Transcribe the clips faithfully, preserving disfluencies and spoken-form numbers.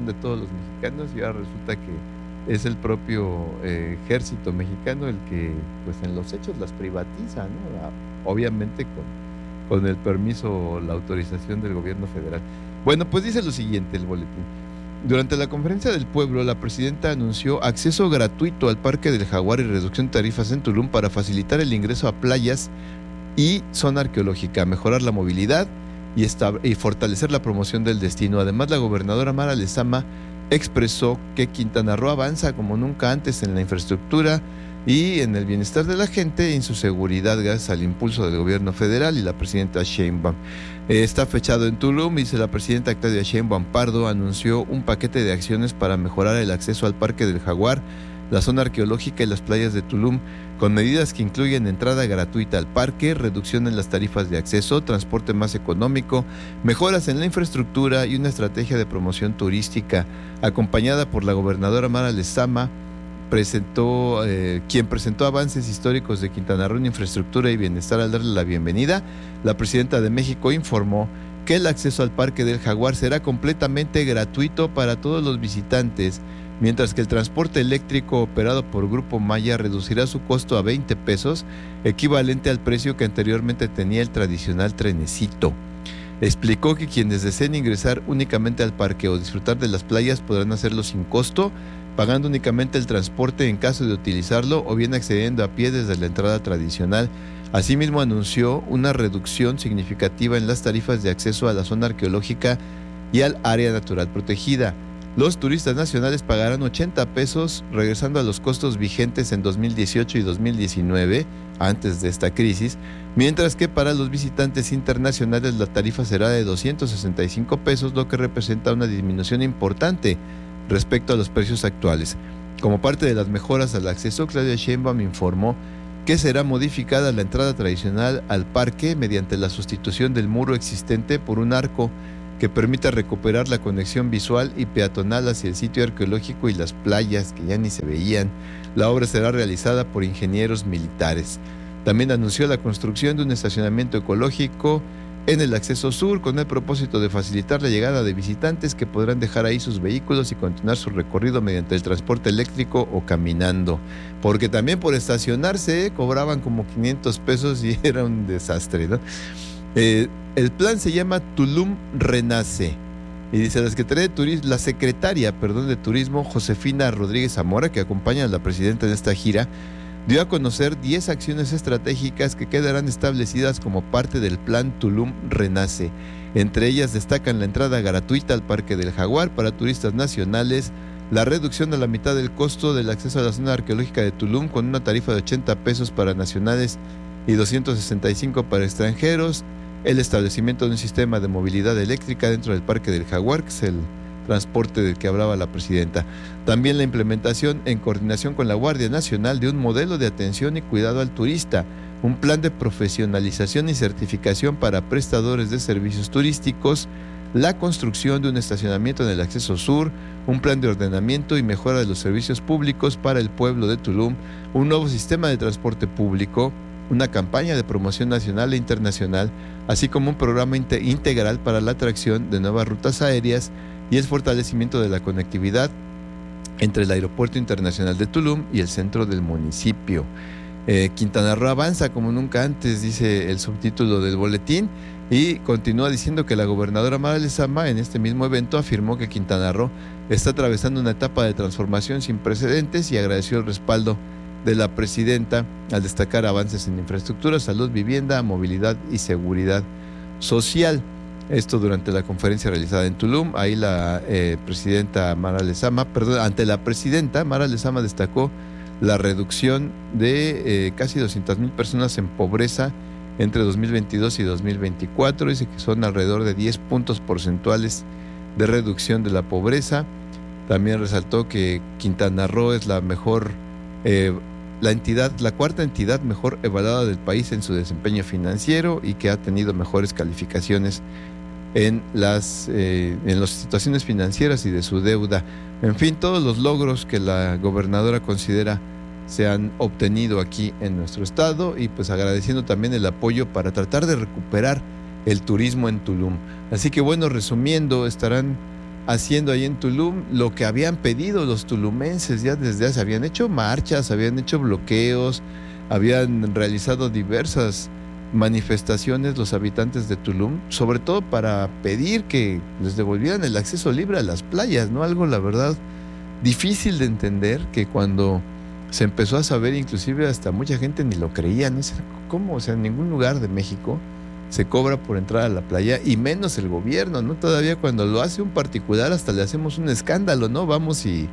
de todos los mexicanos y ahora resulta que es el propio eh, ejército mexicano el que, pues en los hechos las privatiza, ¿no? Obviamente con, con el permiso o la autorización del gobierno federal. Bueno, pues dice lo siguiente el boletín. Durante la conferencia del pueblo, la presidenta anunció acceso gratuito al Parque del Jaguar y reducción de tarifas en Tulum para facilitar el ingreso a playas y zona arqueológica, mejorar la movilidad y, y fortalecer la promoción del destino. Además, la gobernadora Mara Lezama expresó que Quintana Roo avanza como nunca antes en la infraestructura y en el bienestar de la gente y en su seguridad gracias al impulso del gobierno federal y la presidenta Sheinbaum. Eh, está fechado en Tulum, dice la presidenta Claudia Sheinbaum Pardo, anunció un paquete de acciones para mejorar el acceso al Parque del Jaguar, la zona arqueológica y las playas de Tulum, con medidas que incluyen entrada gratuita al parque, reducción en las tarifas de acceso, transporte más económico, mejoras en la infraestructura y una estrategia de promoción turística, acompañada por la gobernadora Mara Lezama, presentó, eh, quien presentó avances históricos de Quintana Roo en infraestructura y bienestar. Al darle la bienvenida, la presidenta de México informó que el acceso al Parque del Jaguar será completamente gratuito para todos los visitantes, mientras que el transporte eléctrico operado por Grupo Maya reducirá su costo a veinte pesos, equivalente al precio que anteriormente tenía el tradicional trenecito. Explicó que quienes deseen ingresar únicamente al parque o disfrutar de las playas podrán hacerlo sin costo, pagando únicamente el transporte en caso de utilizarlo o bien accediendo a pie desde la entrada tradicional. Asimismo, anunció una reducción significativa en las tarifas de acceso a la zona arqueológica y al área natural protegida. Los turistas nacionales pagarán ochenta pesos, regresando a los costos vigentes en dos mil dieciocho y dos mil diecinueve, antes de esta crisis, mientras que para los visitantes internacionales la tarifa será de doscientos sesenta y cinco pesos, lo que representa una disminución importante respecto a los precios actuales. Como parte de las mejoras al acceso, Claudia Sheinbaum informó que será modificada la entrada tradicional al parque mediante la sustitución del muro existente por un arco que permita recuperar la conexión visual y peatonal hacia el sitio arqueológico y las playas que ya ni se veían. La obra será realizada por ingenieros militares. También anunció la construcción de un estacionamiento ecológico en el acceso sur con el propósito de facilitar la llegada de visitantes que podrán dejar ahí sus vehículos y continuar su recorrido mediante el transporte eléctrico o caminando, porque también por estacionarse eh, cobraban como quinientos pesos y era un desastre, ¿no? Eh, el plan se llama Tulum Renace y dice la Secretaría de Turismo, la secretaria, perdón, de Turismo, Josefina Rodríguez Zamora, que acompaña a la presidenta en esta gira, dio a conocer diez acciones estratégicas que quedarán establecidas como parte del plan Tulum Renace. Entre ellas destacan la entrada gratuita al Parque del Jaguar para turistas nacionales, la reducción a la mitad del costo del acceso a la zona arqueológica de Tulum con una tarifa de ochenta pesos para nacionales y doscientos sesenta y cinco para extranjeros, el establecimiento de un sistema de movilidad eléctrica dentro del Parque del Jaguar, que es el transporte del que hablaba la presidenta. También la implementación en coordinación con la Guardia Nacional de un modelo de atención y cuidado al turista, un plan de profesionalización y certificación para prestadores de servicios turísticos, la construcción de un estacionamiento en el acceso sur, un plan de ordenamiento y mejora de los servicios públicos para el pueblo de Tulum, un nuevo sistema de transporte público, una campaña de promoción nacional e internacional, así como un programa integral para la atracción de nuevas rutas aéreas y el fortalecimiento de la conectividad entre el Aeropuerto Internacional de Tulum y el centro del municipio. Eh, Quintana Roo avanza como nunca antes, dice el subtítulo del boletín, y continúa diciendo que la gobernadora Mara Lezama en este mismo evento afirmó que Quintana Roo está atravesando una etapa de transformación sin precedentes y agradeció el respaldo de la presidenta al destacar avances en infraestructura, salud, vivienda, movilidad y seguridad social. Esto durante la conferencia realizada en Tulum. Ahí la eh, presidenta Mara Lezama, perdón, ante la presidenta Mara Lezama destacó la reducción de eh, casi doscientas mil personas en pobreza entre dos mil veintidós y dos mil veinticuatro. Dice que son alrededor de diez puntos porcentuales de reducción de la pobreza. También resaltó que Quintana Roo es la mejor, eh, la entidad, la cuarta entidad mejor evaluada del país en su desempeño financiero y que ha tenido mejores calificaciones en las, eh, en las situaciones financieras y de su deuda. En fin, todos los logros que la gobernadora considera se han obtenido aquí en nuestro estado y pues agradeciendo también el apoyo para tratar de recuperar el turismo en Tulum. Así que bueno, resumiendo, estarán haciendo ahí en Tulum lo que habían pedido los tulumenses ya desde hace, habían hecho marchas, habían hecho bloqueos, habían realizado diversas manifestaciones los habitantes de Tulum, sobre todo para pedir que les devolvieran el acceso libre a las playas, ¿no? Algo, la verdad, difícil de entender, que cuando se empezó a saber, inclusive hasta mucha gente ni lo creía, ¿no? ¿Cómo? O sea, en ningún lugar de México se cobra por entrar a la playa, y menos el gobierno, ¿no? Todavía cuando lo hace un particular hasta le hacemos un escándalo, ¿no? Vamos y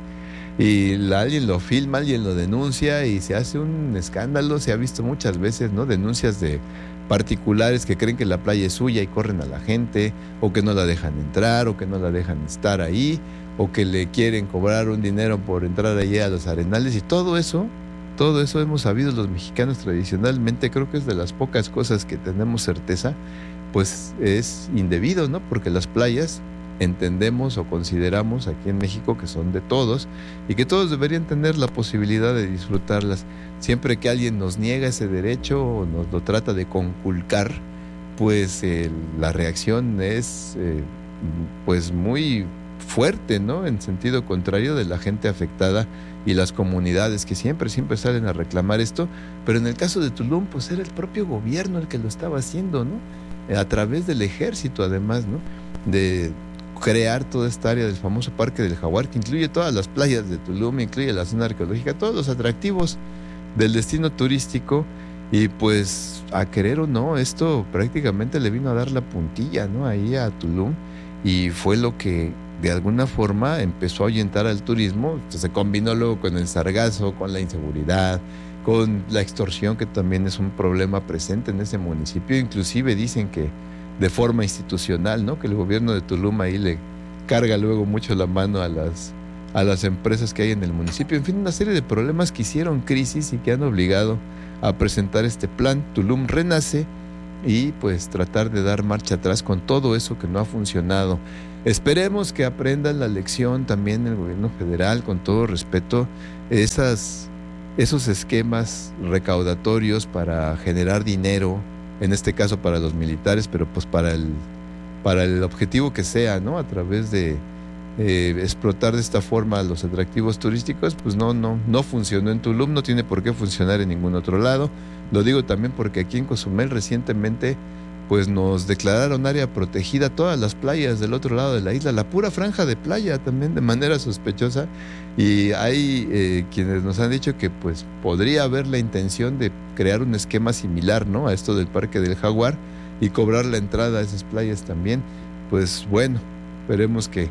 y la, alguien lo filma, alguien lo denuncia y se hace un escándalo. Se ha visto muchas veces, ¿no? Denuncias de particulares que creen que la playa es suya y corren a la gente, o que no la dejan entrar, o que no la dejan estar ahí, o que le quieren cobrar un dinero por entrar allí a los arenales, y todo eso, todo eso hemos sabido los mexicanos tradicionalmente. Creo que es de las pocas cosas que tenemos certeza, pues es indebido, ¿no? Porque las playas entendemos o consideramos aquí en México que son de todos y que todos deberían tener la posibilidad de disfrutarlas. Siempre que alguien nos niega ese derecho o nos lo trata de conculcar, pues eh, la reacción es eh, pues muy fuerte, ¿no? En sentido contrario, de la gente afectada y las comunidades que siempre, siempre salen a reclamar esto. Pero en el caso de Tulum, pues era el propio gobierno el que lo estaba haciendo, ¿no? A través del ejército, además, ¿no? De crear toda esta área del famoso Parque del Jaguar, que incluye todas las playas de Tulum, incluye la zona arqueológica, todos los atractivos del destino turístico. Y pues, a querer o no, esto prácticamente le vino a dar la puntilla, ¿no? Ahí a Tulum, y fue lo que de alguna forma empezó a ahuyentar al turismo. Se combinó luego con el sargazo, con la inseguridad, con la extorsión, que también es un problema presente en ese municipio. Inclusive dicen que de forma institucional, ¿no? Que el gobierno de Tulum ahí le carga luego mucho la mano a las, a las empresas que hay en el municipio. En fin, una serie de problemas que hicieron crisis y que han obligado a presentar este plan Tulum Renace, y pues tratar de dar marcha atrás con todo eso que no ha funcionado. Esperemos que aprendan la lección también el gobierno federal, con todo respeto, esas, esos esquemas recaudatorios para generar dinero, en este caso para los militares, pero pues para el, para el objetivo que sea, ¿no? A través de eh, explotar de esta forma los atractivos turísticos, pues no, no, no funcionó en Tulum, no tiene por qué funcionar en ningún otro lado. Lo digo también porque aquí en Cozumel recientemente pues nos declararon área protegida todas las playas del otro lado de la isla, la pura franja de playa, también de manera sospechosa, y hay eh, quienes nos han dicho que pues podría haber la intención de crear un esquema similar, ¿no? A esto del Parque del Jaguar, y cobrar la entrada a esas playas también. Pues bueno, esperemos que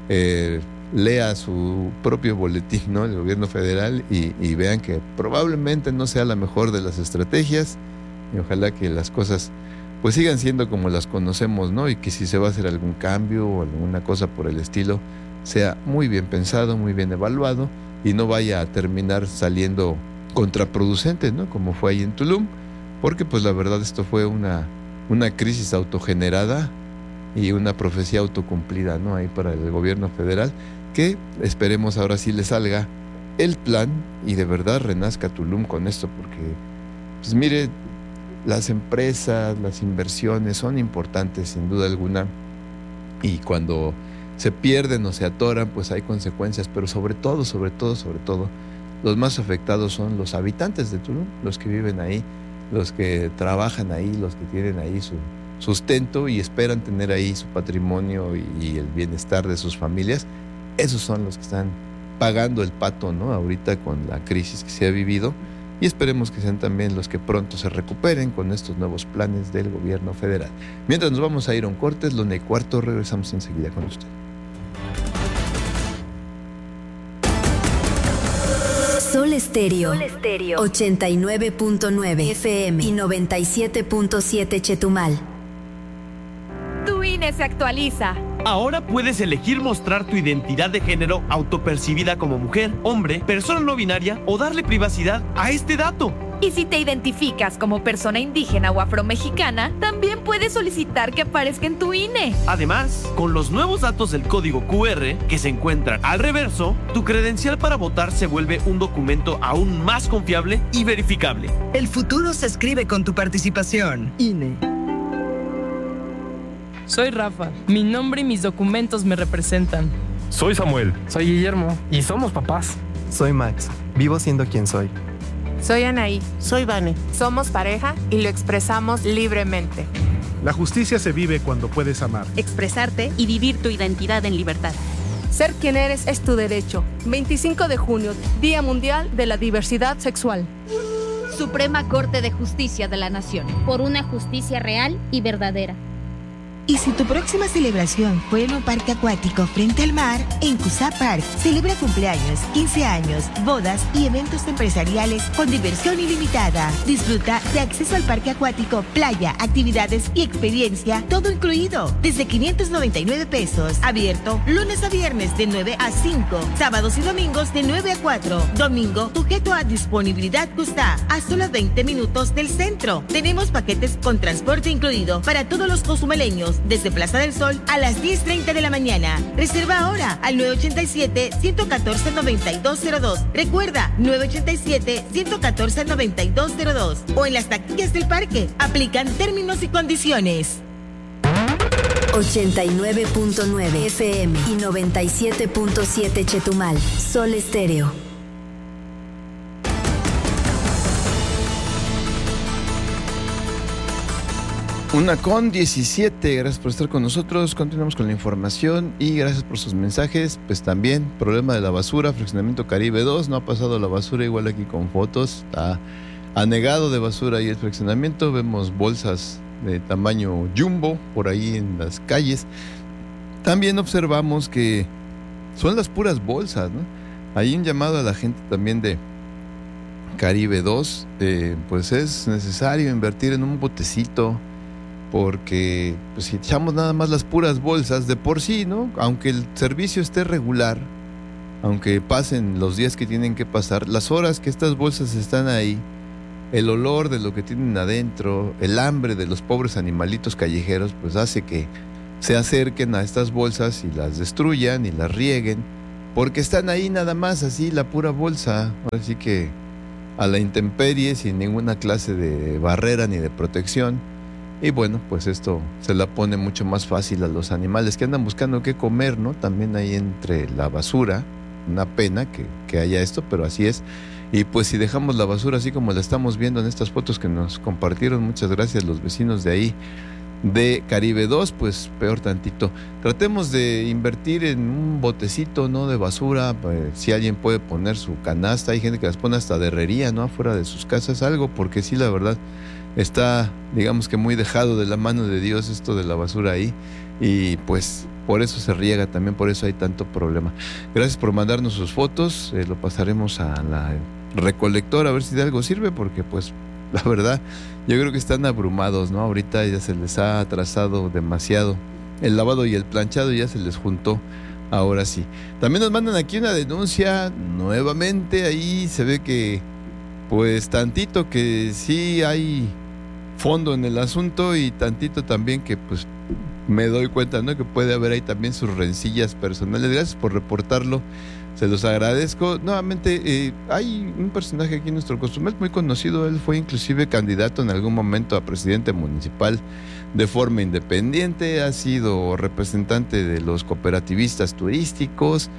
eh, lea su propio boletín, ¿no? El gobierno federal, y, y vean que probablemente no sea la mejor de las estrategias, y ojalá que las cosas pues sigan siendo como las conocemos, ¿no? Y que si se va a hacer algún cambio o alguna cosa por el estilo, sea muy bien pensado, muy bien evaluado, y no vaya a terminar saliendo contraproducente, ¿no? Como fue ahí en Tulum, porque pues la verdad esto fue una, una crisis autogenerada y una profecía autocumplida, ¿no? Ahí para el gobierno federal, que esperemos ahora sí le salga el plan y de verdad renazca Tulum con esto, porque pues mire, las empresas, las inversiones son importantes sin duda alguna, y cuando se pierden o se atoran pues hay consecuencias, pero sobre todo, sobre todo, sobre todo los más afectados son los habitantes de Tulum, los que viven ahí, los que trabajan ahí, los que tienen ahí su sustento y esperan tener ahí su patrimonio y, y el bienestar de sus familias. Esos son los que están pagando el pato, ¿no? Ahorita con la crisis que se ha vivido. Y esperemos que sean también los que pronto se recuperen con estos nuevos planes del gobierno federal. Mientras nos vamos a ir a un corte, es la una y cuarto, regresamos enseguida con usted. Sol Estéreo, Sol Estéreo, ochenta y nueve punto nueve F M y noventa y siete punto siete Chetumal. Tu I N E se actualiza. Ahora puedes elegir mostrar tu identidad de género autopercibida como mujer, hombre, persona no binaria, o darle privacidad a este dato. Y si te identificas como persona indígena o afromexicana, también puedes solicitar que aparezca en tu I N E. Además, con los nuevos datos del código Q R que se encuentran al reverso, tu credencial para votar se vuelve un documento aún más confiable y verificable. El futuro se escribe con tu participación. I N E. Soy Rafa. Mi nombre y mis documentos me representan. Soy Samuel. Soy Guillermo. Y somos papás. Soy Max. Vivo siendo quien soy. Soy Anaí. Soy Vane. Somos pareja y lo expresamos libremente. La justicia se vive cuando puedes amar, expresarte y vivir tu identidad en libertad. Ser quien eres es tu derecho. veinticinco de junio, Día Mundial de la Diversidad Sexual. Suprema Corte de Justicia de la Nación. Por una justicia real y verdadera. Y si tu próxima celebración fue en un parque acuático frente al mar, en Cusa Park celebra cumpleaños, quince años, bodas y eventos empresariales con diversión ilimitada. Disfruta de acceso al parque acuático, playa, actividades y experiencia, todo incluido, desde quinientos noventa y nueve pesos. Abierto lunes a viernes de nueve a cinco, sábados y domingos de nueve a cuatro. Domingo sujeto a disponibilidad Cusa, a solo veinte minutos del centro. Tenemos paquetes con transporte incluido para todos los cozumeleños, desde Plaza del Sol a las diez treinta de la mañana. Reserva ahora al nueve ocho siete, uno uno cuatro, nueve dos cero dos. Recuerda, nueve ocho siete, uno uno cuatro, nueve dos cero dos. O en las taquillas del parque. Aplican términos y condiciones. ochenta y nueve punto nueve F M y noventa y siete punto siete Chetumal. Sol Estéreo. Una con diecisiete, gracias por estar con nosotros, continuamos con la información y gracias por sus mensajes. Pues también, problema de la basura, Fraccionamiento Caribe dos, no ha pasado la basura, igual aquí con fotos, está anegado de basura ahí el fraccionamiento, vemos bolsas de tamaño jumbo por ahí en las calles. También observamos que son las puras bolsas, ¿no? Hay un llamado a la gente también de Caribe dos, eh, pues es necesario invertir en un botecito, porque pues, si echamos nada más las puras bolsas de por sí, ¿no? Aunque el servicio esté regular, aunque pasen los días que tienen que pasar, las horas que estas bolsas están ahí, el olor de lo que tienen adentro, el hambre de los pobres animalitos callejeros, pues hace que se acerquen a estas bolsas y las destruyan y las rieguen, porque están ahí nada más así, la pura bolsa, así que a la intemperie, sin ninguna clase de barrera ni de protección. Y bueno, pues esto se la pone mucho más fácil a los animales que andan buscando qué comer, ¿no? También ahí entre la basura, una pena que, que haya esto, pero así es. Y pues si dejamos la basura así como la estamos viendo en estas fotos que nos compartieron, muchas gracias los vecinos de ahí, de Caribe dos, pues peor tantito. Tratemos de invertir en un botecito, ¿no? De basura, pues, si alguien puede poner su canasta, hay gente que las pone hasta de herrería, ¿no? Afuera de sus casas, algo, porque sí, la verdad está, digamos que muy dejado de la mano de Dios esto de la basura ahí, y pues por eso se riega, también por eso hay tanto problema. Gracias por mandarnos sus fotos, eh, lo pasaremos a la recolectora a ver si de algo sirve, porque pues la verdad yo creo que están abrumados, ¿no? Ahorita ya se les ha atrasado demasiado el lavado y el planchado, ya se les juntó. Ahora sí. También nos mandan aquí una denuncia nuevamente, ahí se ve que pues tantito que sí hay fondo en el asunto y tantito también que pues me doy cuenta, ¿no? Que puede haber ahí también sus rencillas personales. Gracias por reportarlo, se los agradezco. Nuevamente, eh, hay un personaje aquí en nuestro Cozumel muy conocido, él fue inclusive candidato en algún momento a presidente municipal de forma independiente, ha sido representante de los cooperativistas turísticos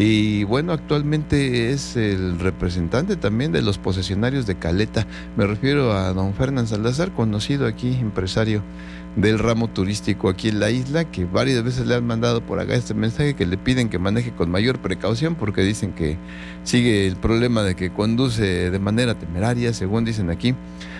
y bueno, actualmente es el representante también de los posesionarios de Caleta. Me refiero a don Fernán Salazar, conocido aquí, empresario del ramo turístico aquí en la isla, que varias veces le han mandado por acá este mensaje que le piden que maneje con mayor precaución porque dicen que sigue el problema de que conduce de manera temeraria, según dicen aquí,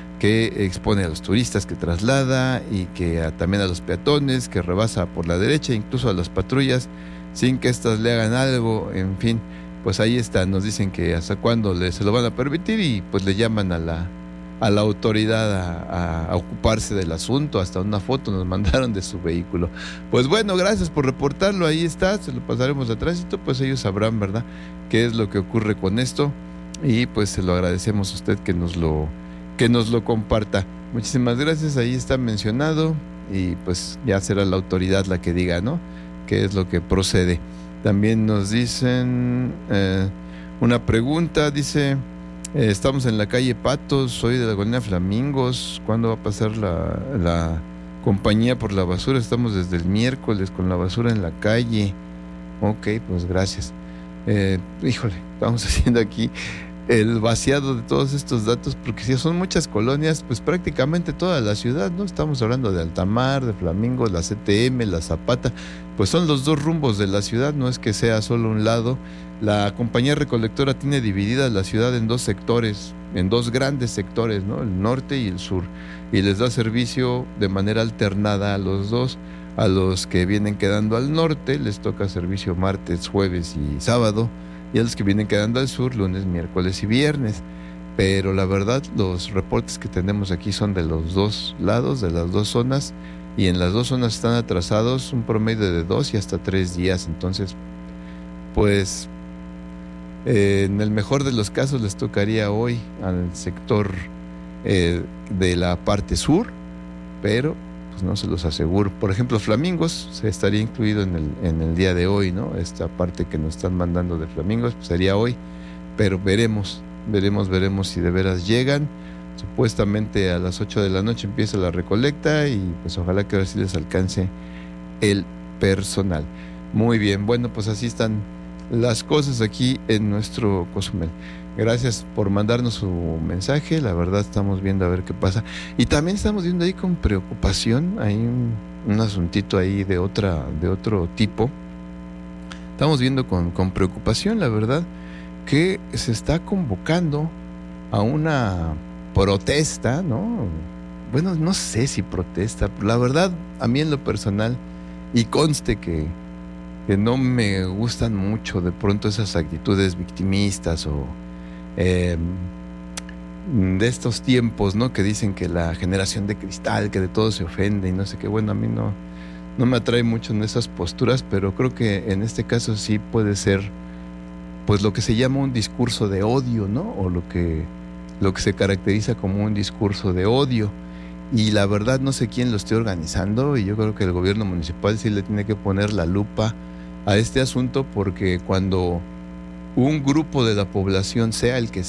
que expone a los turistas, que traslada y que a, también a los peatones, que rebasa por la derecha, incluso a las patrullas, sin que éstas le hagan algo. En fin, pues ahí está, nos dicen que hasta cuándo le, se lo van a permitir y pues le llaman a la, a la autoridad a, a, a ocuparse del asunto. Hasta una foto nos mandaron de su vehículo. Pues bueno, gracias por reportarlo, ahí está, se lo pasaremos a tránsito, pues ellos sabrán, ¿verdad?, qué es lo que ocurre con esto y pues se lo agradecemos a usted que nos lo que nos lo comparta. Muchísimas gracias, ahí está mencionado y pues ya será la autoridad la que diga, ¿no?, qué es lo que procede. También nos dicen eh, una pregunta, dice, eh, estamos en la calle Patos, soy de la colonia Flamingos, ¿cuándo va a pasar la, la compañía por la basura. Estamos desde el miércoles con la basura en la calle. Ok, pues gracias. Eh, híjole, estamos haciendo aquí el vaciado de todos estos datos, porque si son muchas colonias, pues prácticamente toda la ciudad, ¿no? Estamos hablando de Altamar, de Flamingo, la C T M, la Zapata, pues son los dos rumbos de la ciudad, no es que sea solo un lado. La compañía recolectora tiene dividida la ciudad en dos sectores, en dos grandes sectores, ¿no? El norte y el sur, y les da servicio de manera alternada a los dos. A los que vienen quedando al norte les toca servicio martes, jueves y sábado, y a los que vienen quedando al sur lunes, miércoles y viernes. Pero la verdad, los reportes que tenemos aquí son de los dos lados, de las dos zonas, y en las dos zonas están atrasados un promedio de dos y hasta tres días. Entonces, pues eh, en el mejor de los casos les tocaría hoy al sector eh, de la parte sur, pero pues no se los aseguro. Por ejemplo, Flamingos se estaría incluido en el, en el día de hoy, ¿no? Esta parte que nos están mandando de Flamingos pues sería hoy, pero veremos, veremos, veremos si de veras llegan. Supuestamente a las ocho de la noche empieza la recolecta y pues ojalá que ahora sí les alcance el personal. Muy bien, bueno, pues así están las cosas aquí en nuestro Cozumel. Gracias por mandarnos su mensaje, la verdad estamos viendo a ver qué pasa. Y también estamos viendo ahí con preocupación, hay un, un asuntito ahí de otra, de otro tipo. Estamos viendo con, con preocupación, la verdad, que se está convocando a una protesta, ¿no? Bueno, no sé si protesta, la verdad, a mí en lo personal, y conste que, que no me gustan mucho de pronto esas actitudes victimistas o Eh, de estos tiempos, ¿no? Que dicen que la generación de cristal, que de todo se ofende y no sé qué. Bueno, a mí no, no me atrae mucho en esas posturas, pero creo que en este caso sí puede ser, pues lo que se llama un discurso de odio, ¿no? O lo que, lo que se caracteriza como un discurso de odio. Y la verdad no sé quién lo esté organizando, y yo creo que el gobierno municipal sí le tiene que poner la lupa a este asunto, porque cuando un grupo de la población, sea el que